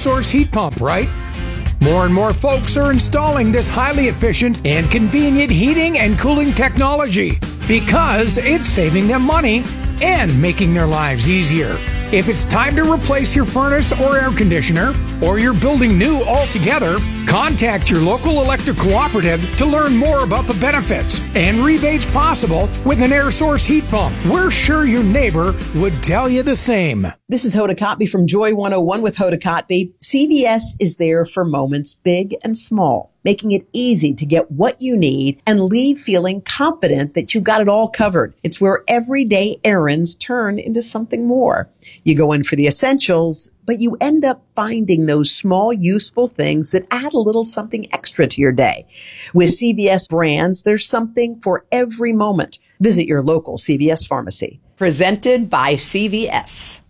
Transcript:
source heat pump, right? More and more folks are installing this highly efficient and convenient heating and cooling technology because it's saving them money and making their lives easier. If it's time to replace your furnace or air conditioner, or you're building new altogether, contact your local electric cooperative to learn more about the benefits and rebates possible with an air source heat pump. We're sure your neighbor would tell you the same. This is Hoda Kotb from Joy 101 with Hoda Kotb. CVS is there for moments big and small, making it easy to get what you need and leave feeling confident that you've got it all covered. It's where everyday errands turn into something more. You go in for the essentials, but you end up finding those small, useful things that add a little something extra to your day. With CVS brands, there's something for every moment. Visit your local CVS pharmacy. Presented by CVS.